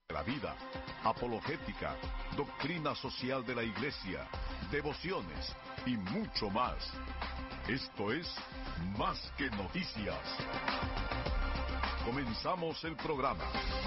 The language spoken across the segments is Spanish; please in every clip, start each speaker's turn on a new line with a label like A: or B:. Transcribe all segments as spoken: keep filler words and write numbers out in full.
A: la vida, apologética, doctrina social de la Iglesia, devociones y mucho más. Esto es Más que Noticias. Comenzamos el programa.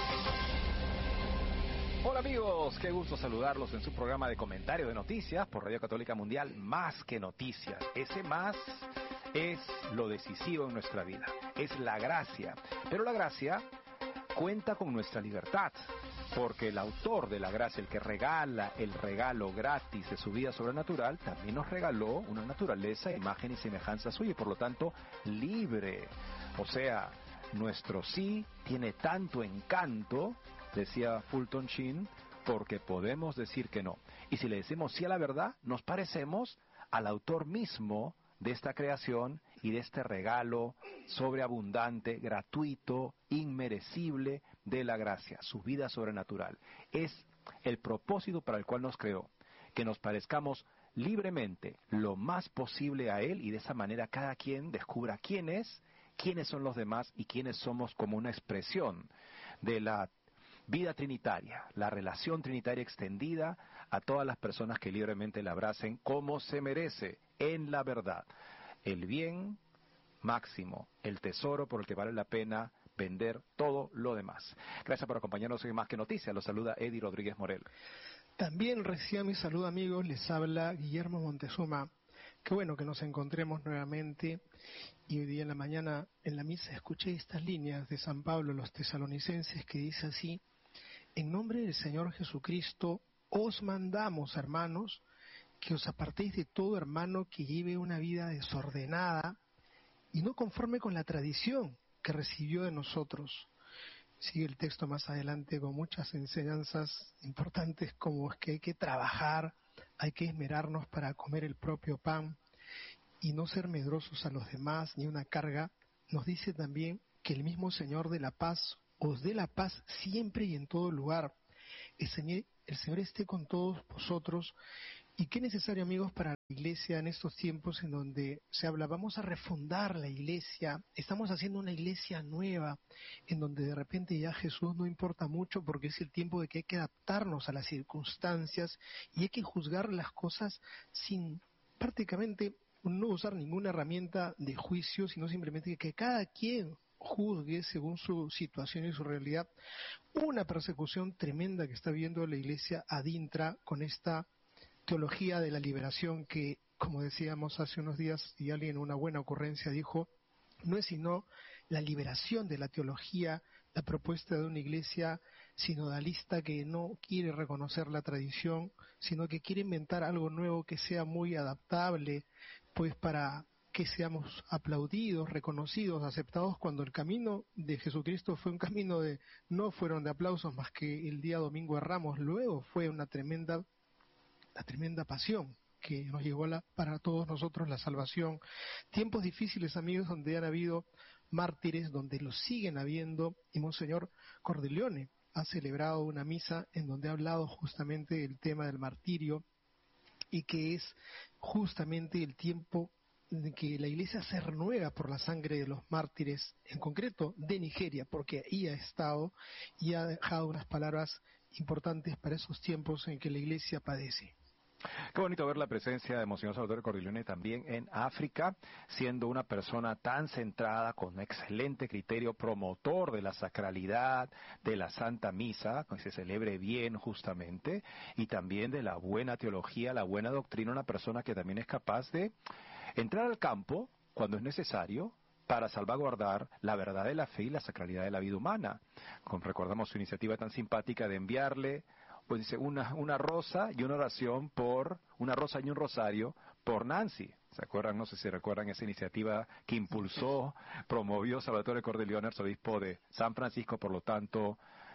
B: Hola amigos, qué gusto saludarlos en su programa de comentario de noticias por Radio Católica Mundial, Más que Noticias. Ese más es lo decisivo en nuestra vida, es la gracia, pero la gracia cuenta con nuestra libertad, porque el autor de la gracia, el que regala el regalo gratis de su vida sobrenatural, también nos regaló una naturaleza, imagen y semejanza suya, y por lo tanto libre. O sea, nuestro sí tiene tanto encanto, decía Fulton Sheen, porque podemos decir que no. Y si le decimos sí a la verdad, nos parecemos al autor mismo de esta creación y de este regalo sobreabundante, gratuito, inmerecible de la gracia, su vida sobrenatural. Es el propósito para el cual nos creó, que nos parezcamos libremente lo más posible a Él, y de esa manera cada quien descubra quién es, quiénes son los demás y quiénes somos como una expresión de la vida trinitaria, la relación trinitaria extendida a todas las personas que libremente la abracen como se merece, en la verdad. El bien máximo, el tesoro por el que vale la pena vender todo lo demás. Gracias por acompañarnos en Más que Noticias. Los saluda Eddie Rodríguez Morel.
C: También reciban mi saludo, amigos. Les habla Guillermo Montezuma. Qué bueno que nos encontremos nuevamente. Y hoy día en la mañana en la misa escuché estas líneas de San Pablo a los tesalonicenses que dice así: en nombre del Señor Jesucristo os mandamos, hermanos, que os apartéis de todo hermano que lleve una vida desordenada y no conforme con la tradición que recibió de nosotros. Sigue el texto más adelante con muchas enseñanzas importantes, como es que hay que trabajar, hay que esmerarnos para comer el propio pan y no ser medrosos a los demás ni una carga. Nos dice también que el mismo Señor de la paz os dé la paz siempre y en todo lugar. El Señor, el Señor esté con todos vosotros. Y qué necesario, amigos, para la Iglesia en estos tiempos en donde se habla, vamos a refundar la Iglesia, estamos haciendo una Iglesia nueva, en donde de repente ya Jesús no importa mucho, porque es el tiempo de que hay que adaptarnos a las circunstancias y hay que juzgar las cosas sin prácticamente no usar ninguna herramienta de juicio, sino simplemente que cada quien juzgue según su situación y su realidad. Una persecución tremenda que está viviendo la Iglesia adintra con esta teología de la liberación que, como decíamos hace unos días, y alguien en una buena ocurrencia dijo, no es sino la liberación de la teología, la propuesta de una iglesia sinodalista que no quiere reconocer la tradición, sino que quiere inventar algo nuevo que sea muy adaptable, pues para que seamos aplaudidos, reconocidos, aceptados, cuando el camino de Jesucristo fue un camino de, no fueron de aplausos más que el día domingo de Ramos, luego fue una tremenda la tremenda pasión que nos llevó la, para todos nosotros la salvación. Tiempos difíciles, amigos, donde han habido mártires, donde los siguen habiendo, y Monseñor Cordileone ha celebrado una misa en donde ha hablado justamente del tema del martirio, y que es justamente el tiempo de que la Iglesia se renueva por la sangre de los mártires, en concreto de Nigeria, porque ahí ha estado y ha dejado unas palabras importantes para esos tiempos en que la Iglesia padece.
B: Qué bonito ver la presencia de Monseñor Salvatore Cordileone también en África, siendo una persona tan centrada, con excelente criterio, promotor de la sacralidad, de la Santa Misa, que se celebre bien justamente, y también de la buena teología, la buena doctrina, una persona que también es capaz de entrar al campo cuando es necesario, para salvaguardar la verdad de la fe y la sacralidad de la vida humana. Con, recordamos su iniciativa tan simpática de enviarle, pues dice, una, una rosa y una oración por, una rosa y un rosario por Nancy. ¿Se acuerdan? No sé si recuerdan esa iniciativa que impulsó, promovió Salvatore Cordileone, arzobispo de San Francisco, por lo tanto,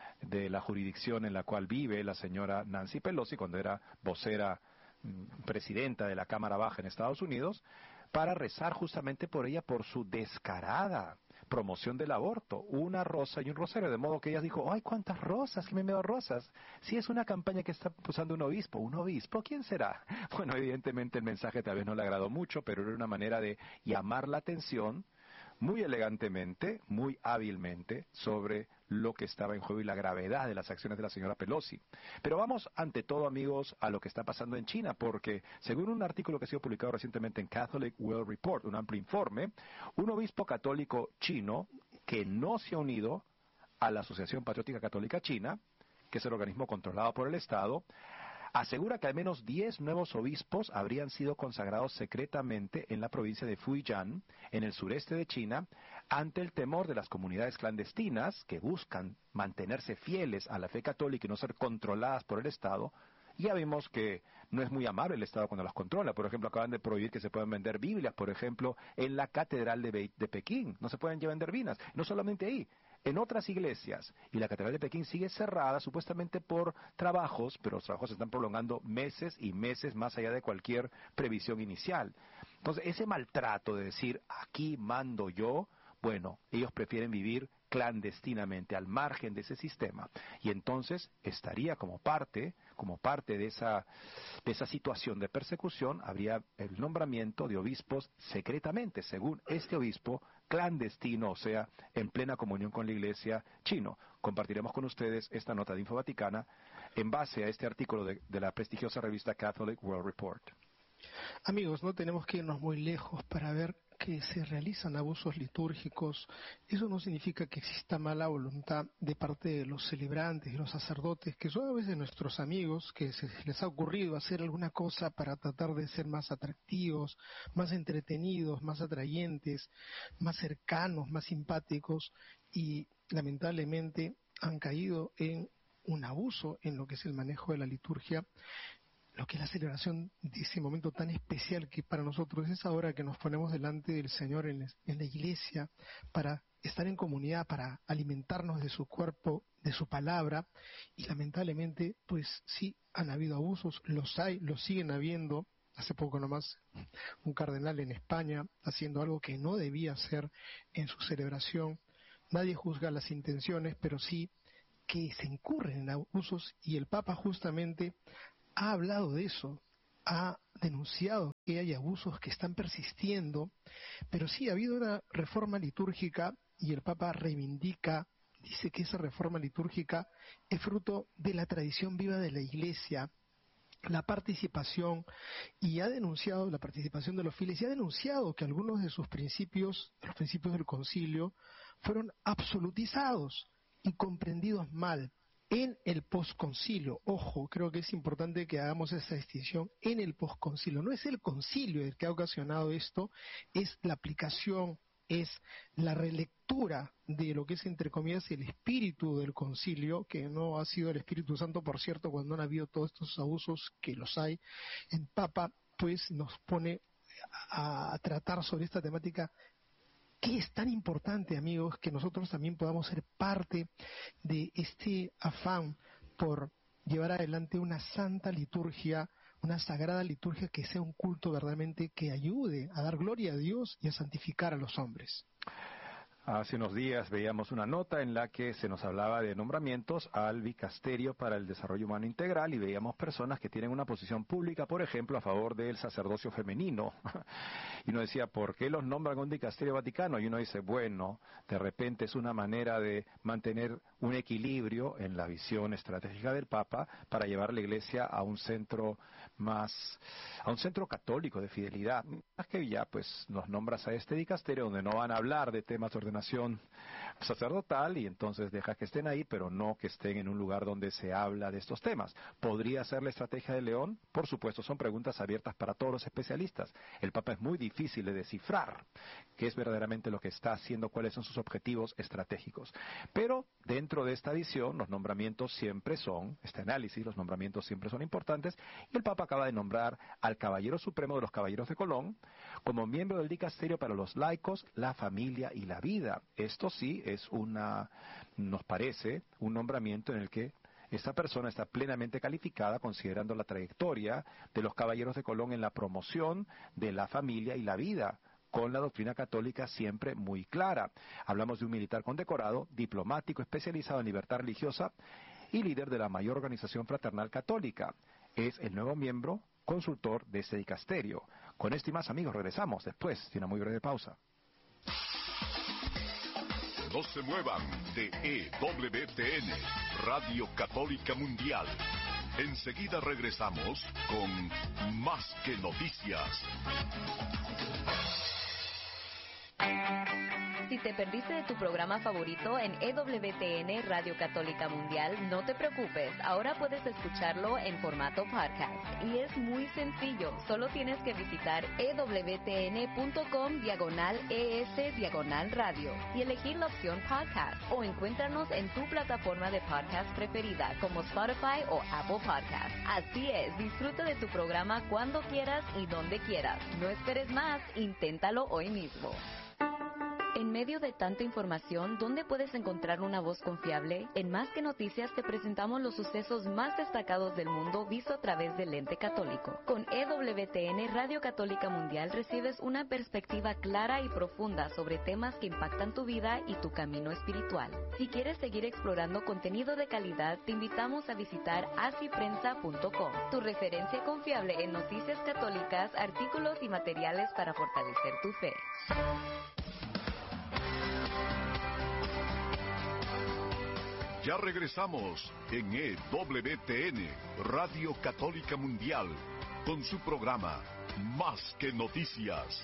B: de la jurisdicción en la cual vive la señora Nancy Pelosi, cuando era vocera, presidenta de la Cámara Baja en Estados Unidos, para rezar justamente por ella, por su descarada promoción del aborto, una rosa y un rosario, de modo que ella dijo, ¡ay, cuántas rosas! ¿Quién me envió rosas? Si es una campaña que está usando un obispo, ¿un obispo? ¿Quién será? Bueno, evidentemente el mensaje tal vez no le agradó mucho, pero era una manera de llamar la atención muy elegantemente, muy hábilmente, sobre lo que estaba en juego y la gravedad de las acciones de la señora Pelosi. Pero vamos, ante todo, amigos, a lo que está pasando en China, porque según un artículo que ha sido publicado recientemente en Catholic World Report, un amplio informe, un obispo católico chino que no se ha unido a la Asociación Patriótica Católica China, que es el organismo controlado por el Estado, asegura que al menos diez nuevos obispos habrían sido consagrados secretamente en la provincia de Fujian, en el sureste de China, ante el temor de las comunidades clandestinas que buscan mantenerse fieles a la fe católica y no ser controladas por el Estado. Ya vimos que no es muy amable el Estado cuando las controla. Por ejemplo, acaban de prohibir que se puedan vender Biblias, por ejemplo, en la Catedral de, Be- de Pekín. No se pueden ya vender Biblias. No solamente ahí, en otras iglesias. Y la Catedral de Pekín sigue cerrada supuestamente por trabajos, pero los trabajos se están prolongando meses y meses más allá de cualquier previsión inicial. Entonces, ese maltrato de decir, aquí mando yo, bueno, ellos prefieren vivir clandestinamente, al margen de ese sistema, y entonces estaría como parte, como parte de esa, de esa situación de persecución, habría el nombramiento de obispos secretamente, según este obispo, clandestino, o sea, en plena comunión con la Iglesia chino. Compartiremos con ustedes esta nota de Info Vaticana en base a este artículo de, de la prestigiosa revista Catholic World Report.
C: Amigos, no tenemos que irnos muy lejos para ver que se realizan abusos litúrgicos. Eso no significa que exista mala voluntad de parte de los celebrantes y los sacerdotes, que son a veces nuestros amigos, que se les ha ocurrido hacer alguna cosa para tratar de ser más atractivos, más entretenidos, más atrayentes, más cercanos, más simpáticos, y lamentablemente han caído en un abuso en lo que es el manejo de la liturgia, lo que es la celebración de ese momento tan especial que para nosotros es ahora que nos ponemos delante del Señor en, en la iglesia para estar en comunidad, para alimentarnos de su cuerpo, de su palabra, y lamentablemente pues sí han habido abusos, los hay, los siguen habiendo. Hace poco nomás un cardenal en España haciendo algo que no debía hacer en su celebración. Nadie juzga las intenciones, pero sí que se incurren en abusos, y el Papa justamente ha hablado de eso, ha denunciado que hay abusos que están persistiendo, pero sí ha habido una reforma litúrgica y el Papa reivindica, dice que esa reforma litúrgica es fruto de la tradición viva de la Iglesia, la participación, y ha denunciado la participación de los fieles, y ha denunciado que algunos de sus principios, los principios del concilio, fueron absolutizados y comprendidos mal en el posconcilio. Ojo, creo que es importante que hagamos esa distinción, en el posconcilio. No es el concilio el que ha ocasionado esto, es la aplicación, es la relectura de lo que es, entre comillas, el espíritu del concilio, que no ha sido el Espíritu Santo, por cierto, cuando han habido todos estos abusos, que los hay. El Papa, pues, nos pone a, a tratar sobre esta temática. ¿Qué es tan importante, amigos, que nosotros también podamos ser parte de este afán por llevar adelante una santa liturgia, una sagrada liturgia, que sea un culto verdaderamente que ayude a dar gloria a Dios y a santificar a los hombres?
B: Hace unos días veíamos una nota en la que se nos hablaba de nombramientos al Dicasterio para el Desarrollo Humano Integral, y veíamos personas que tienen una posición pública, por ejemplo, a favor del sacerdocio femenino. Y uno decía, ¿por qué los nombran a un Dicasterio Vaticano? Y uno dice, bueno, de repente es una manera de mantener un equilibrio en la visión estratégica del Papa para llevar la Iglesia a un centro más, a un centro católico de fidelidad. Más que ya pues nos nombras a este Dicasterio donde no van a hablar de temas de ordenación sacerdotal, y entonces deja que estén ahí, pero no que estén en un lugar donde se habla de estos temas. ¿Podría ser la estrategia de León? Por supuesto, son preguntas abiertas para todos los especialistas. El Papa es muy difícil de descifrar qué es verdaderamente lo que está haciendo, cuáles son sus objetivos estratégicos. Pero dentro de esta visión, los nombramientos siempre son, este análisis, los nombramientos siempre son importantes, y el Papa acaba de nombrar al Caballero Supremo de los Caballeros de Colón como miembro del Dicasterio para los laicos, la familia y la vida. Esto sí es una, nos parece, un nombramiento en el que esta persona está plenamente calificada, considerando la trayectoria de los Caballeros de Colón en la promoción de la familia y la vida, con la doctrina católica siempre muy clara. Hablamos de un militar condecorado, diplomático especializado en libertad religiosa y líder de la mayor organización fraternal católica. Es el nuevo miembro consultor de ese dicasterio. Con esto y más, amigos, regresamos después de una muy breve pausa.
A: No se muevan de E W T N, Radio Católica Mundial. Enseguida regresamos con Más que Noticias.
D: Si te perdiste de tu programa favorito en E W T N Radio Católica Mundial, no te preocupes, ahora puedes escucharlo en formato podcast. Y es muy sencillo, solo tienes que visitar ewtn.com diagonal ES diagonal radio y elegir la opción podcast, o encuéntranos en tu plataforma de podcast preferida como Spotify o Apple Podcast. Así es, disfruta de tu programa cuando quieras y donde quieras. No esperes más, inténtalo hoy mismo. En medio de tanta información, ¿dónde puedes encontrar una voz confiable? En Más que Noticias te presentamos los sucesos más destacados del mundo visto a través del lente católico. Con E W T N Radio Católica Mundial recibes una perspectiva clara y profunda sobre temas que impactan tu vida y tu camino espiritual. Si quieres seguir explorando contenido de calidad, te invitamos a visitar así prensa punto com, tu referencia confiable en noticias católicas, artículos y materiales para fortalecer tu fe.
A: Ya regresamos en E W T N, Radio Católica Mundial, con su programa Más que Noticias.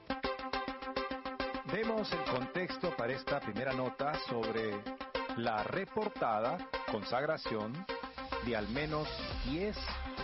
B: Vemos el contexto para esta primera nota sobre la reportada consagración de al menos diez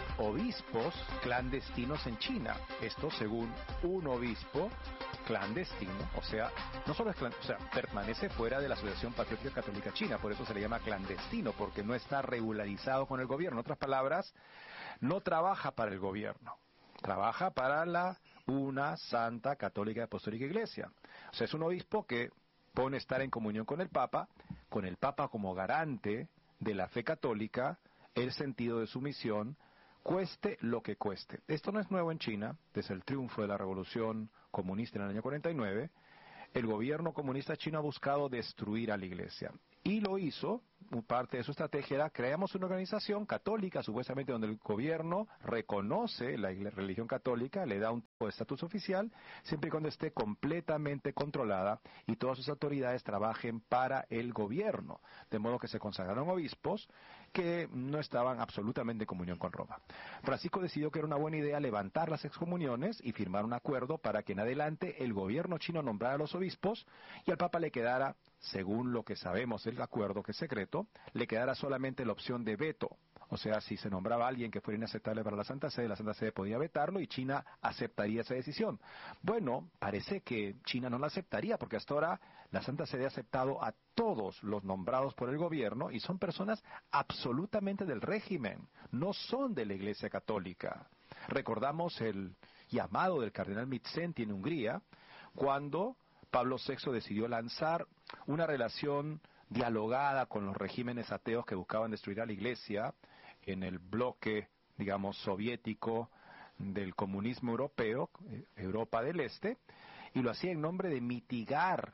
B: obispos clandestinos en China. Esto según un obispo clandestino, o sea, no solo es clan- o sea, permanece fuera de la Asociación Patriótica Católica China, por eso se le llama clandestino, porque no está regularizado con el gobierno. En otras palabras, no trabaja para el gobierno, trabaja para la una santa católica apostólica iglesia. O sea, es un obispo que pone estar en comunión con el Papa, con el Papa como garante de la fe católica, el sentido de su misión, cueste lo que cueste. Esto no es nuevo en China. Desde el triunfo de la revolución comunista en el año cuarenta y nueve, el gobierno comunista chino ha buscado destruir a la iglesia. Y lo hizo, parte de su estrategia era, creamos una organización católica, supuestamente donde el gobierno reconoce la religión católica, le da un tipo de estatus oficial, siempre y cuando esté completamente controlada y todas sus autoridades trabajen para el gobierno. De modo que se consagraron obispos que no estaban absolutamente en comunión con Roma. Francisco decidió que era una buena idea levantar las excomuniones y firmar un acuerdo para que en adelante el gobierno chino nombrara a los obispos y al Papa le quedara, según lo que sabemos del acuerdo que es secreto, le quedara solamente la opción de veto. O sea, si se nombraba a alguien que fuera inaceptable para la Santa Sede, la Santa Sede podía vetarlo y China aceptaría esa decisión. Bueno, parece que China no la aceptaría, porque hasta ahora la Santa Sede ha aceptado a todos los nombrados por el gobierno y son personas absolutamente del régimen, no son de la Iglesia Católica. Recordamos el llamado del cardenal Mindszenty en Hungría, cuando Pablo sexto decidió lanzar una relación dialogada con los regímenes ateos que buscaban destruir a la Iglesia en el bloque, digamos, soviético del comunismo europeo, Europa del Este, y lo hacía en nombre de mitigar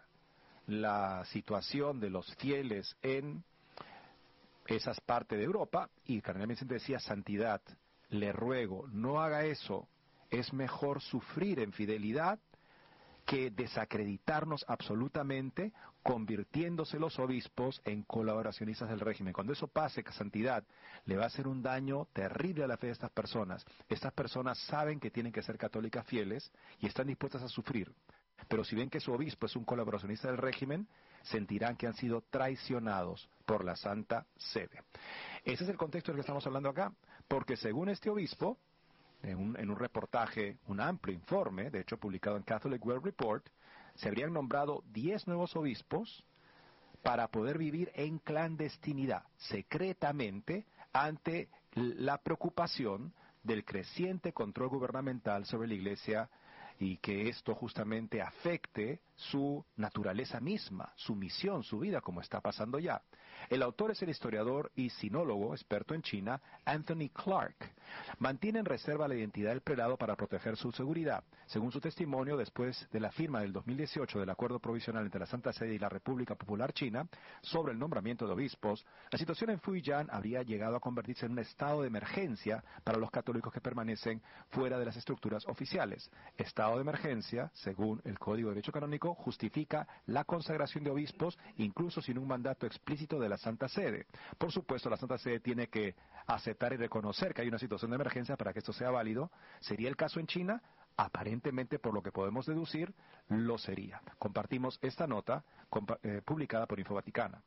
B: la situación de los fieles en esas partes de Europa, y el cardenal Mindszenty decía: santidad, le ruego, no haga eso, es mejor sufrir en fidelidad que desacreditarnos absolutamente, convirtiéndose los obispos en colaboracionistas del régimen. Cuando eso pase, que santidad, le va a hacer un daño terrible a la fe de estas personas. Estas personas saben que tienen que ser católicas fieles y están dispuestas a sufrir. Pero si ven que su obispo es un colaboracionista del régimen, sentirán que han sido traicionados por la Santa Sede. Ese es el contexto del que estamos hablando acá, porque según este obispo, En un, en un reportaje, un amplio informe, de hecho publicado en Catholic World Report, se habrían nombrado diez nuevos obispos para poder vivir en clandestinidad, secretamente, ante la preocupación del creciente control gubernamental sobre la Iglesia y que esto justamente afecte su naturaleza misma, su misión, su vida, como está pasando ya. El autor es el historiador y sinólogo experto en China, Anthony Clark. Mantiene en reserva la identidad del prelado para proteger su seguridad. Según su testimonio, después de la firma del dos mil dieciocho del acuerdo provisional entre la Santa Sede y la República Popular China sobre el nombramiento de obispos, la situación en Fujian habría llegado a convertirse en un estado de emergencia para los católicos que permanecen fuera de las estructuras oficiales. Estado de emergencia, según el Código de Derecho Canónico, justifica la consagración de obispos, incluso sin un mandato explícito de la Santa Sede. Por supuesto, la Santa Sede tiene que aceptar y reconocer que hay una situación de emergencia para que esto sea válido. ¿Sería el caso en China? Aparentemente, por lo que podemos deducir, lo sería. Compartimos esta nota compa eh, publicada por Infovaticana.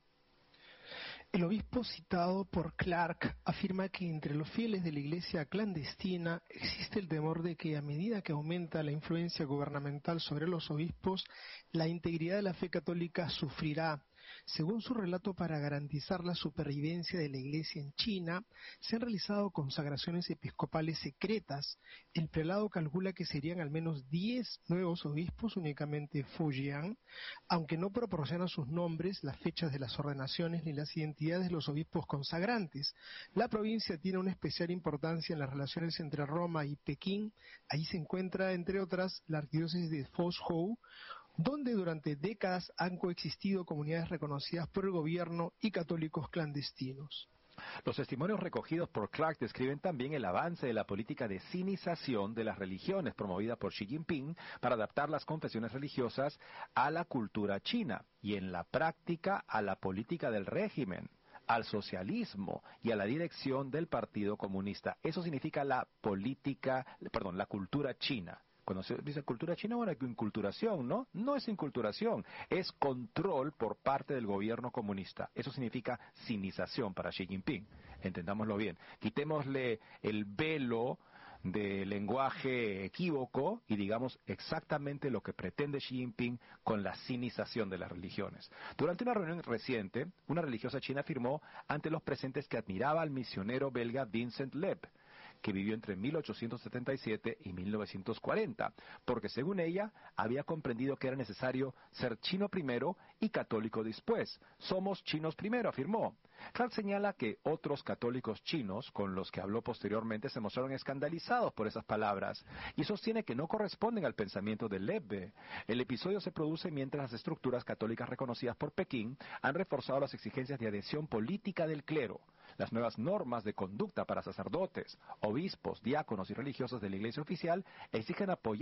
C: El obispo citado por Clark afirma que entre los fieles de la iglesia clandestina existe el temor de que a medida que aumenta la influencia gubernamental sobre los obispos, la integridad de la fe católica sufrirá. Según su relato, para garantizar la supervivencia de la Iglesia en China, se han realizado consagraciones episcopales secretas. El prelado calcula que serían al menos diez nuevos obispos únicamente Fujian, aunque no proporciona sus nombres, las fechas de las ordenaciones ni las identidades de los obispos consagrantes. La provincia tiene una especial importancia en las relaciones entre Roma y Pekín. Ahí se encuentra, entre otras, la arquidiócesis de Fuzhou, donde durante décadas han coexistido comunidades reconocidas por el gobierno y católicos clandestinos.
B: Los testimonios recogidos por Clark describen también el avance de la política de sinización de las religiones promovida por Xi Jinping para adaptar las confesiones religiosas a la cultura china y en la práctica a la política del régimen, al socialismo y a la dirección del Partido Comunista. Eso significa la política, perdón, la cultura china. Cuando se dice cultura china, bueno, hay inculturación, ¿no? No es inculturación, es control por parte del gobierno comunista. Eso significa sinización para Xi Jinping. Entendámoslo bien. Quitémosle el velo de lenguaje equívoco y digamos exactamente lo que pretende Xi Jinping con la sinización de las religiones. Durante una reunión reciente, una religiosa china afirmó ante los presentes que admiraba al misionero belga Vincent Leb, que vivió entre mil ochocientos setenta y siete y mil novecientos cuarenta, porque según ella había comprendido que era necesario ser chino primero y católico después. Somos chinos primero, afirmó. Clark señala que otros católicos chinos con los que habló posteriormente se mostraron escandalizados por esas palabras y sostiene que no corresponden al pensamiento de Leb. El episodio se produce mientras las estructuras católicas reconocidas por Pekín han reforzado las exigencias de adhesión política del clero. Las nuevas normas de conducta para sacerdotes, obispos, diáconos y religiosos de la iglesia oficial exigen apoyar